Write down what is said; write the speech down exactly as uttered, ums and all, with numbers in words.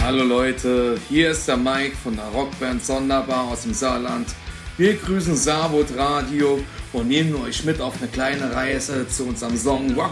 Hallo Leute, hier ist der Mike von der Rockband Sonderbar aus dem Saarland. Wir grüßen Saarwood Radio und nehmen euch mit auf eine kleine Reise zu unserem Song Rock